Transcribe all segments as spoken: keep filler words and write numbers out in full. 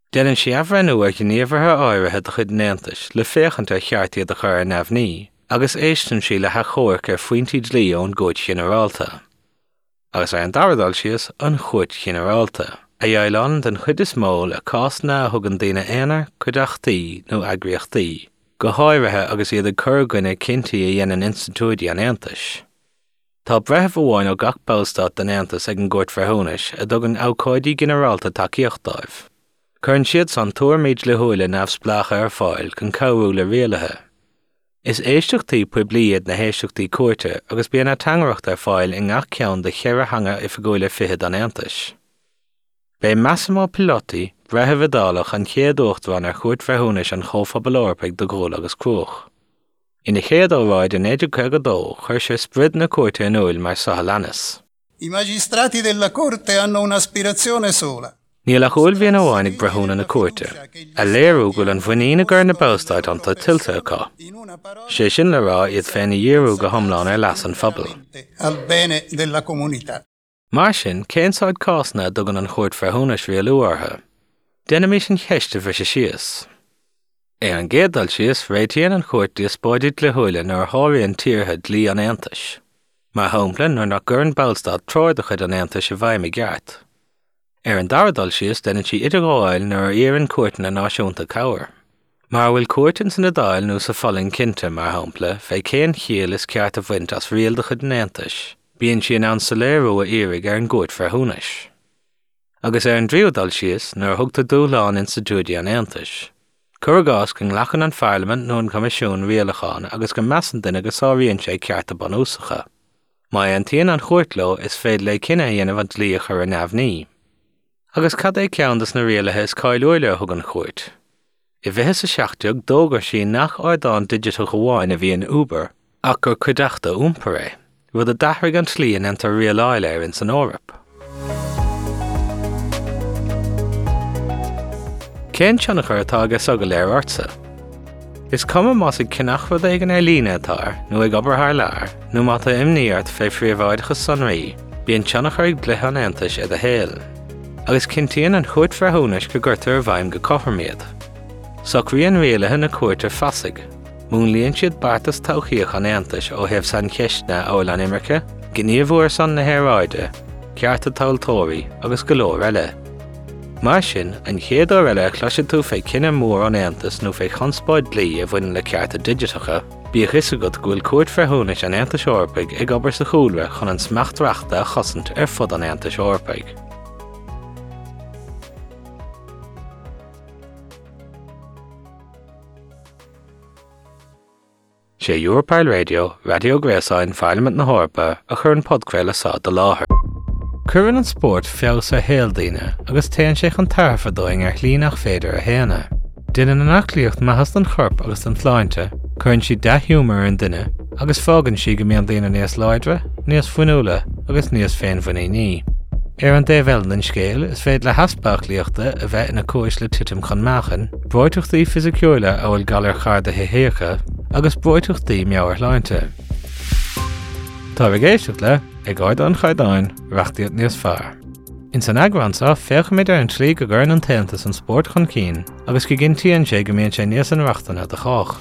Dean si afran uair gníomhartha áirithe do chud neantais le féchanta cheartí do chur an amhní, agus éistan sí le ha chóirce faointí dlí ón gcuid generálta. Agus ar an dardal sios an chud generálta. A dheilán den chud is mó le cásna thugan daoine éanaar chudachtaí nó agriochtaí, go háirithe agus iad a chur gine cinntaí a dhéanaan institúidí an Aontais. Tá brethbh amháin ó gach ballstad den Aontas ag an gcuirt Bhreithúnas a dtugann ócáidí generálta tacaíochtáibh. Cuireann siad san tuairmid le thuaile neamhspleacha ar fáil chun cabhrú le rialathe. Is éisteachtaí poibliad na héisteachtaí cuairte agus bíonna teangareacht ar fáil i ngach ceann de chéire hanga i fagóile fiche an Aontais. Bei Massimo Pilotti, brethbh adálach an chéad uachtarán ar chuirt Bhreithúnas an chomhphobal Eorpaigh do ghuail agus cruach. Ina chéad óráid in éidir chuige dó chuir sé sprid na cuairte in uail mar Sahallanas. I magistrati della corte hanno un'aspirazione sola. Níl a chúil bhíon amháin ag brethúna na cuairte, a léirú goil an bhaoine gur na bástaid anta tiltte acu. Sé sin le rá iad féin i dhéarú go thomláin ar leas an phobal. Al bene della comunità. Mar sin, céinsáid cásna dogan an chuirt Bhreithúnas rial uairthe. Déanam mí sin cheiste bhí sé síos. É an géadal síos réitíonn an chuirt díospáidid le thuaile nuair tháiríonn tíortha dlí an Aontais. Mar thompla nuair nach gur an ballstad tráid a chud an Aontais a bhaim i gceart. Ar an dardal síos déanann sí idirgháil nuair éireann cuairteann na náisiúnta cabhair. Mar bhfuil cuairteann san nadail nó sa pholling cinnte mar thompla, bheidh cén chial is ceart a bhaint as rial de chud an Aontais. Bíonn sí an ansaléirú a iarraigh ar an gcuirt Bhreithúnas. Agus ar an dríodal síos nuair thugta dúláán institúidí an Aontais. Cur gás go nglachan an Pharlament nó an Comisiún Rialacháin agus go measan duine go sáiríonn sé ceart a banúsacha. Má an tíon an chuirtló is féad le cinenne dhéanamh an dlí a chur an amhní. Agus cad é ceantas na rialathe is cáiliúile thug an chuirt. I bheitthe sa seachtúg dógar sí nach áidáin digital goháin a bhí an Uber, ach gur chuideachta úmpar é, rud a dathraigh an tlíon anta rialáil ar in san Eorp. Cén teannachar atá agus agal ar orsa. Is cuma más ag cinnachfad ag an airlíne atá, nó ag obair thar lear, nó má tá imníart fé phríomháidechas sonraí, bíonn teannachar ag blithe an Aontais a héal. Agus cintíonn an chuirt Bhreithúnas go gurtar ar bhaim go cothirméad. Socraíonn rialathe na cuairte fasaigh. Múnlíonn siad bartas todhchaíoch an Aontais ó thaobh san ceistne óil an Imreacha, gníomhúir san na hÉaráide, cearta tailtóirí agus go leor eile. Mar sin, an chéad ó eile chluiseann tú fé cinenne mór an Aontas nó fé chunspáid dlí a bhain le cearta digitacha, bí is agat go bhfuil cuairt Bhreithúnas an Aontais Eorpaigh ag obair sa chúlra chun an smeachtarachta a chosint ar fud an Aontais Eorpaigh. sé Europol Radio, Radio Gréasáin, Pharlament na Hórpa a chur an podcréile sa do láthair. Cuireann an sport feabhas a héal daoine agus téann sé chun tarfa dóing ar chlíonach féidir a héana. Duine an aclíocht maithas an chorp agus an phláinte, chuireann si de humor an duine agus fágann si go mbeadh daoine níos láidre, níos fuinúla agus níos féin faoin ní. Ar an déhheiln an scéal is féad le haspachlíochta a bheith ina cóis le titim chun meachan, broideachtaí fisiciúla a bhfuil galar charda héhéacha agus broideachtaí meabhar láinte. Tá bh géisteach le ag áid an chaidáin reachtaíocht níos fearr. In san agransa féachmid ar an slí go gcuireann an taontas an sport chun cín agus go gintíonn sé go mbíonn sé níos an reachtainna de chách.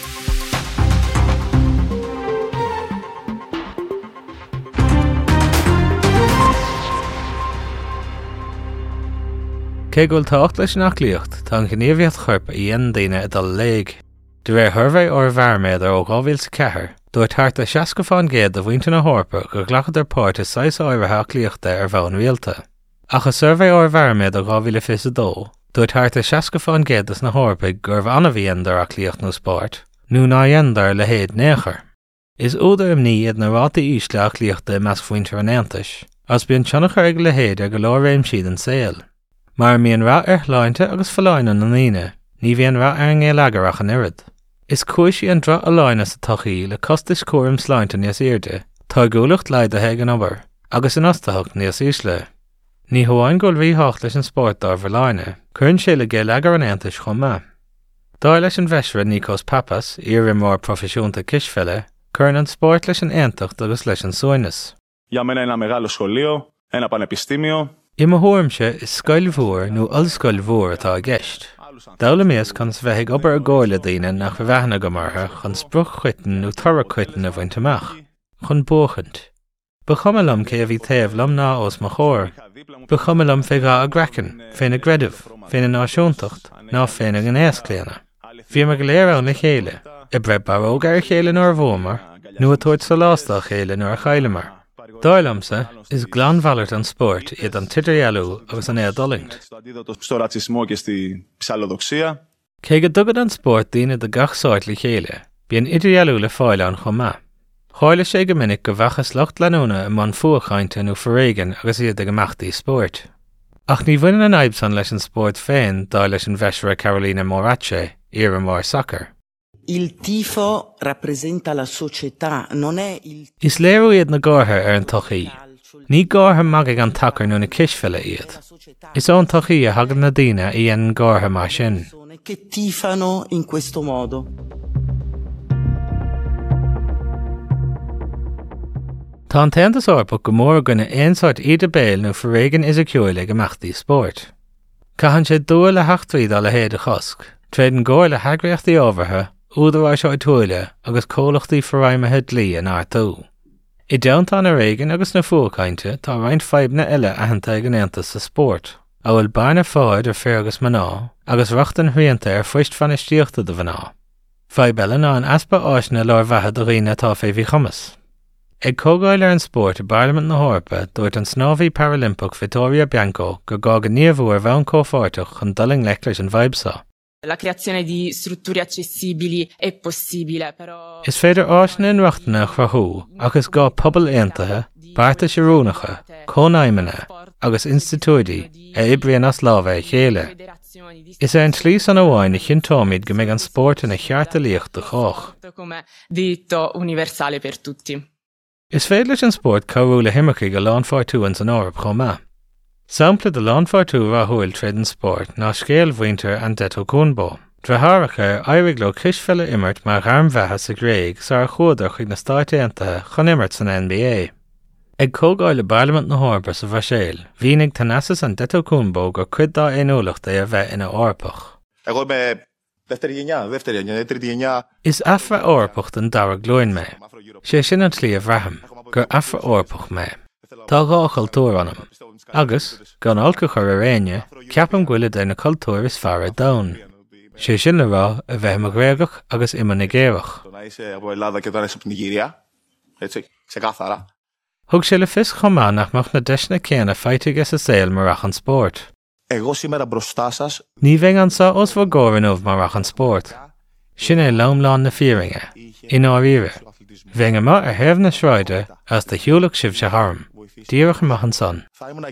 Cé go bhfuil tácht leis an aclíocht tá an gníomhaíocht chorp a dhéanaan daoine a dul léig. De réir thuirbhéh ó bharméid ar ó gábhíl sa cethair, dúir tarta seascafán géad a bhainte na Hórpa go ghlachad ar páirt is seis áirithe aclíochta ar bhean rialta. Ach a survéh ó bharméid ó gábhíl fis a dó, dúir tarta seascafán géad is na Hórpa gur bh anna bhíon dar aclíocht nó spáirt, nó ná dhéandar le héad néachar. Is údar am ní iad na ráta ís le aclíochta meas faointear an Aontais, as bíonn teannachar ag le héad ar go leor réim siad an saoil. Mar míon rá ar chláinte agus foláine na líne, ní bhíon rá ar an ngé leagarach an irid. Is cuaisí an dra a láine sa tochaí le costais cuairim sláinte níos airde, tá gúlacht leid a heag an obair, agus in ostathach níos ísle. Ní hamháin go bhí hácht leis an sport dar bhláine, chuireann sé le gé leagar an Aontais chun me. Dá leis an bheisre Nikos Pappas, iarra mór profisiúnta kisfeile, chuireann an sport leis an aontacht agus leis an soinas. Για μένα είναι ένα μεγάλο σχολείο, ένα πανεπιστήμιο, Ima thuaimse is scoilmhór nó ollscoilmhór atá a gceist. Dála míos chun bheithiigh obair a gáile daoine nach bheithna go martha chun spruch chuitin nó torra chuitin a bhaint amach, chun bóchant. Ba chumalam cé a bhí taobh lom ná os mo chóir. Ba chumalam fé gá a gracin, féin a greidirh, féin a náisiúntacht, ná féin a gnéas cléana. Bhí mar go léir ann na chéile, i bred baróg ar chéile nó ar bhómar, nó a tuairt sa lástal chéile nó ar chailemar. Dáilamsa is glanmhallart an sport iad an tidirhealú agus an éadolingt. Cé go dugad an sport daoine de gach sáit le chéile, bíonn idirhealú le fáile an chomá. Cháile sé go minic go bhachas locht leanúna i man fuachainte nó forréigen agus iad a gomachtaí sport. Ach ní bhain an aibsan leis an sport féin dá leis an bheisire Carolina Moracce, Ira Mar Soccer. Il tifo rappresenta la società, non è il... Is léirú iad na gátha ar an tochaí. Ní gátha mag ag an tacar nó na cisfeile iad. Is ón tochaí a hagan na daoine i an gátha mar sin. Che tifano in questo modo. Tá an teantas orpa go mór gona éonsáid iad a béil nó forréigen is a ceoil ag amachtaí sport. Caithann sé dúil le heachtaíd a le héad a chosc, tréad an gáil le heagraíochtaí ábhartha, údará seo tuaile agus cólachtaí forráimethe dlí an airtú. I deantán a réigen agus na fuachainte tá roinnt feibhna eile aitheanta ag an Aontas sa sport, a bhfuil barna fáid ar féargus maná agus reachtan thrianta ar foist fanistíochta do bhaná. Feib eile ná an aspa áisna leir bheithe do riine tá fé bhí chumas. Ag cógáil ar an sport i Parliament na Hórpa dúirt an snámhaí Paralympic Vittoria Bianco go gá go níomhú ar bheann cófáirteach chun daling le leis an bhaibsa. La creazione di strutture accessibili è possibile, però... Is féidir áisna in reachtainna chrathú agus gá pobal aontaithe, báirta siúrúnacha, cónaimene agus institúidí a ibrion as lábha chéile. Is é an tlís an amháin i chintómid go mbeidh an sport ina chearta líocht de chách. Come diritto universale per tutti. Is féidir leis an sport cabhú le himimechaí go lánfáirtú an san árap chomá. Sampla de lánfáirtú rathúil tréad an sport ná scéal bhaintear an Deto Cúnbó. Dretharacha éirigh le cisfeile imirt mar gharmbhethe sa gréig sa ar chuadar chuig na Stáit Aontaithe chun imirt san N B A. Ag cógáil le Parliament na Hórpa sa bhaisiil, bhínig tanasas an Deto Cúnbó gur cuid dá éonúlacht é a bheith ina árpach. Is afra árpacht an dara glóin mé. Sé sin an tlí a bhraham, gur afra árpach mé. Tá gá cultúr anam. Agus, gan alca chur a réine, ceapam ghuiile de na cultúr is fearr a dán. Sé sin le rá a bheith mar gréagach agus ima na géireach. Thug sé le fis chomá nach mach na deisna céanna feitiige sa saoil marach an sport. Ní bheith an sa os bhar góranmh marach an sport. Sin é lomláán na fíringe, in áíre. Bheith má ar thaobh na sráide as de thiúlach sibh se harm. Díreach amach an son.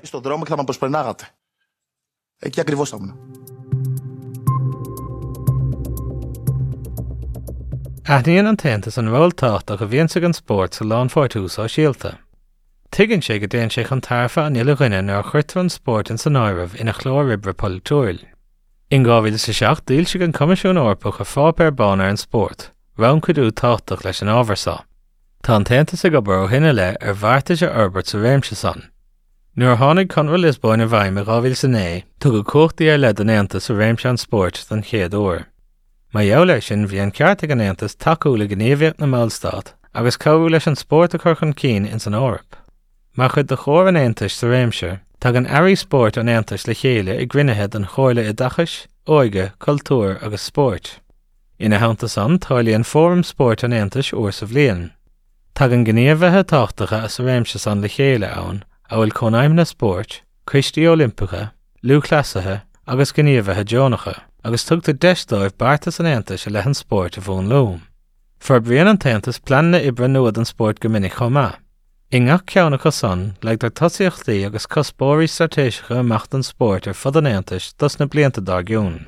Aithníonn an teantas an róiltácht a go bhíonn an sport sa lánfáirtú á síalta. Tuigann sé go déann sé chun tarfa an ile rinne nar chuirtar an sport in san áireamh ina chlár ibre polúil. In gábhíle sa seach díl sé an Comisiún Eorpach a fápéir bán ar an sport, ran chuidú táchtach leis an ábharsá. Tá an teantas a go bar ó hinne le ar bhairteise Herbert sa réimse san. Nuair tháinig Conradh Lisbon a bhaim a gábhíle san é, tu go cóchtaí ar lead an Aontas sa réimse an sport den chéad uair. Ma jou leis sin bhí an ceart ag an Aontas takeú le gníomhaíocht na Málstad agus cabhú leis an sport a chur chun cín in san árap. Mar chud de chóir an Aontas sa réimse, tá an airí sport an Aontas le chéile i grinnehead an chóirle i dachas, óige, cultúr agus sport. Ina haanta san táilí an fórum sport an Aontas uair sa bhliain. Tá an gníomhaithe táchtacha a sa réimse san le chéile ann a bhfuil chónaim na sport, Christí Olimpicha, lúchlasathe agus gníomhaithe Jonacha, agus tugta deistáibh bartas an Aontas a leithan sport a bhún lúm. For bhríon an teantas planna ibre nuad an sport go minic chomá. I ngach ceannacha san, le dar tosaíochtaí agus cospóirí stratéisicha amach an sport ar fud an Aontas dus na blianta dá giún.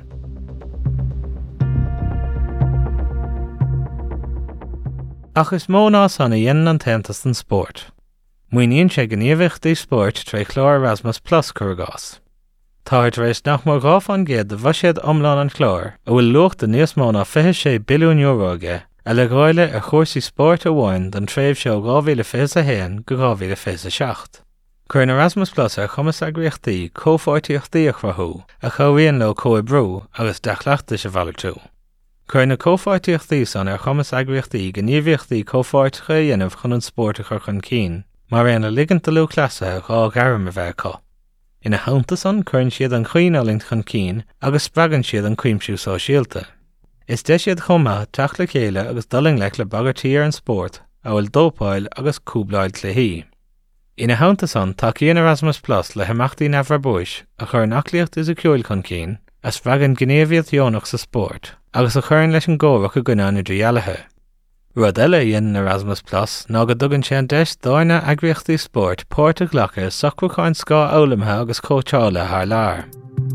Ach is mó ná sanna dhéanann an teantas an sport. Muoíonn sé gníomhaíochtaí sport tre chlár Erasmus Plus curgás. Táid rééis nach mar gáfán géad de bhaisiad omláin an chlár a bhfuil luachta níos mó ná fiche sé billiún euro aige a le gháile ar chóirsaí sport amháin don tréimh seo gábhíle fés a héan go gábhíle fés a seacht. Cuireann Erasmus Plus ar chumas agríochtaí cófáirtíochtaí a chruthú a chomhaíonn le chomh brú agus deachleachtais a bhaile tú. Cuireann na cófáirtíochtaí san ar chumas agríochtaí gníomhíochtaí cófáirteacha a dhéanamh chun an spórt a chur chun cín, mar réan a ligint lú clasa gá garam a bheith có. Ina haunta san cuireann siad an chuoineálingt chun cín agus spreagann siad an cuimsiú sóisialta. Is de siad chuma teach le chéile agus doling le le bagartí ar an spórt a bhfuil dópáil agus cúbláid cluichí. Ina haunta san takeíonn Erasmus Plus le himeachtaí nefar buis a chur an aclaíocht is a ciúil chun cín a spreagann gníomhaíocht dheonach sa spórt agus a chuireann leis an gcomhach a gcuineann idir dhealathe. Rud eile dhéanann Erasmus Plus ná go dtugann sé an deis dáine agríochtaí spórt páirte ghlacha socrúcháin scá eolaimthe agus cóteála thar lear.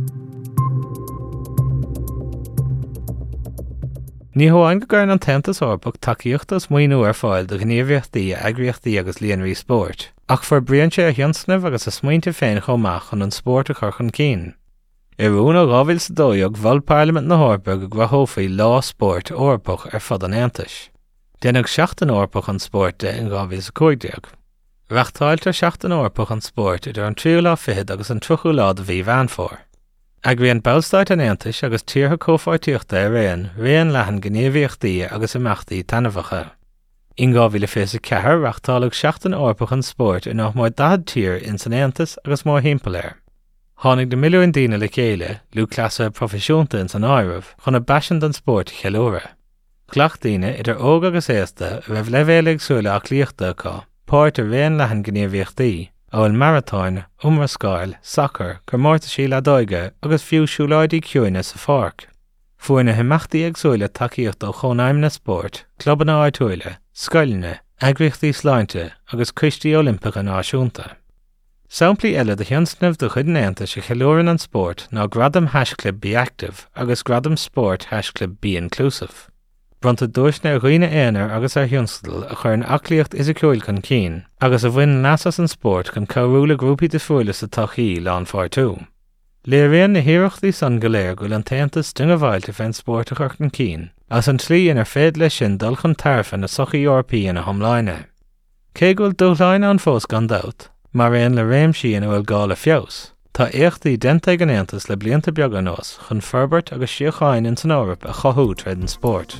Ní hamháin go gcuireann an Tentas Eorpach takeíochtas muoinú ar fáil do gníomhaíochtaí agríochtaí agus líonraí spórt, ach fuair briann sé a thionsnamh agus a smaointe féin chomach chun an spórt a chur chun cín. I rún ó gábhail sa dóideag bhil Parliament na Eorpa go gcruthdófaí lá spórt Eorpach ar fad an Aontais. Déanadh seachtain Eorpach an spórt de in gábhail sa cúigdeag. Reachtáiltear seachtain Eorpach an spórt idir an tríú lá fichead agus an truchú lá de bhí bhean fór. Ag bhíonn bailstáid an Aontais agus tíortha cófáirtíochta a réan, réan leathan gníomhaíochtaí agus imeachtaí tainmhacha. In gábhail fios a cethir reachtáladh seachtain Eorpach an spórt in nach mór dahad tír in san Aontas agus mór himpeléir. Tháinig de milliún daoine le chéile, lú clasa profisiúnta in san áireamh, chun a baisin don spórt cheilóra. Chlach daoine idir óg agus éasta a bheith leibhéalaigh súla aclaíochta acu, páirt a réan leathan gníomhaíochtaí, ó bhfuil maratáin, umrascáil, soccer, gur mórta sí le dóige agus fiú siúláidí ciúine sa pháirc. Fuair na himeachtaí agsúla takeíocht ó chónaim na spórt, cluban áitiúile, scoiline, agríochtaí sláinte agus cuistí olimpicha náisiúnta. Samplaí eile de thionsnamh do chuid an Aontais a cheiliúrann an spórt ná gradam hasclub Be Active agus gradam spórt hasclub Be Inclusive. Branta dúisna ar dhaoine éanair agus ar thionstal a chur an aclaíocht is a ciúil chun cín, agus a bhain lasas an spórt chun comhrúla grúpaí de fuaile sa tachaí lán fearr tú. Léiríonn na hiireachtaí san go léir go an Taontas dunga bhailte féin spórt a chur chun cín, as an tlí inar féad leis sin dul chun tarfa na sochaí Eorpaí ina thomláine. Cé go bhfuil dúchláine an fós gan dabht, mar réon le réimsí ina bhfuil gála feos. Tá éachtaí denteag an Aontas le blianta beag an os chun forbairt agus siocháin in san Eorp a chothú tred an spórt.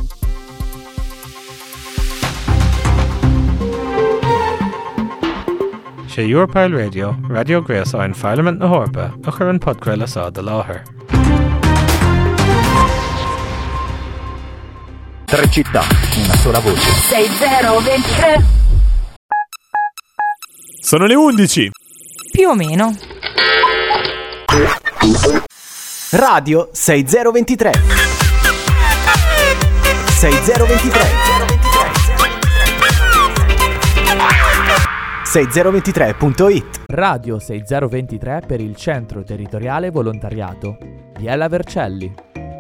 sé Europile Radio, Radio Gréasáin Parliament na Eorpa a chur an podcréile sa de láthair. Tre città, una sola voce. sei zero ventitré. Sono le undici. Più o meno. Radio sei zero ventitré. sei zero ventitré. sei zero ventitré punto it. Radio sei zero ventitré per il Centro Territoriale Volontariato Biella Vercelli.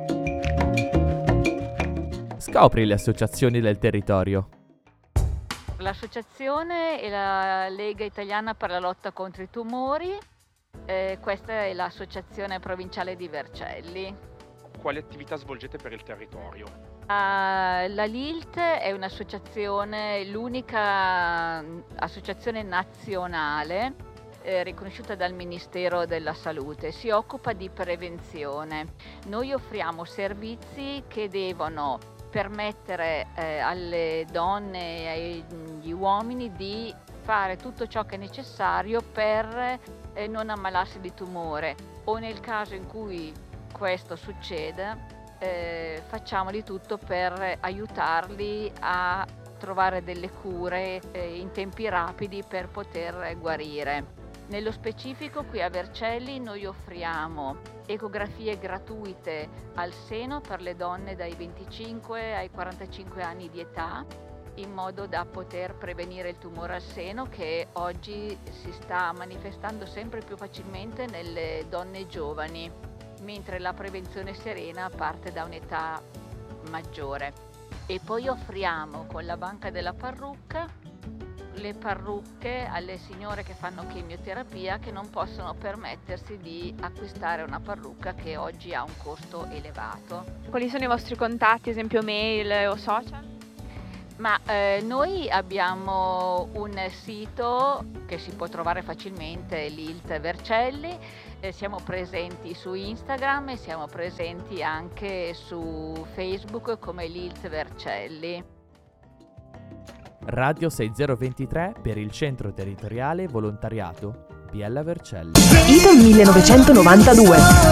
Scopri le associazioni del territorio. L'associazione è la Lega Italiana per la lotta contro i tumori, eh, questa è l'associazione provinciale di Vercelli. Quali attività svolgete per il territorio? Uh, la L I L T è un'associazione, l'unica associazione nazionale eh, riconosciuta dal Ministero della Salute, si occupa di prevenzione. Noi offriamo servizi che devono permettere eh, alle donne e agli uomini di fare tutto ciò che è necessario per eh, non ammalarsi di tumore, o nel caso in cui questo succeda eh, facciamo di tutto per aiutarli a trovare delle cure eh, in tempi rapidi per poter guarire. Nello specifico qui a Vercelli noi offriamo ecografie gratuite al seno per le donne dai venticinque ai quarantacinque anni di età, in modo da poter prevenire il tumore al seno che oggi si sta manifestando sempre più facilmente nelle donne giovani, mentre la prevenzione serena parte da un'età maggiore. E poi offriamo con la banca della parrucca le parrucche alle signore che fanno chemioterapia, che non possono permettersi di acquistare una parrucca che oggi ha un costo elevato. Quali sono i vostri contatti, esempio mail o social? Ma eh, noi abbiamo un sito che si può trovare facilmente, l'I L T Vercelli, eh, siamo presenti su Instagram e siamo presenti anche su Facebook come l'I L T Vercelli. Radio sei zero due tre per il Centro Territoriale Volontariato Biella Vercelli. I T millenovecentonovantadue.